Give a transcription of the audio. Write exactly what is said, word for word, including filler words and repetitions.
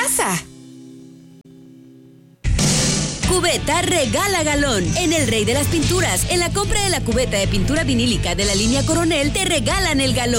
casa. Cubeta regala galón. En el Rey de las Pinturas, en la compra de la cubeta de pintura vinílica de la línea Coronel, te regalan el galón.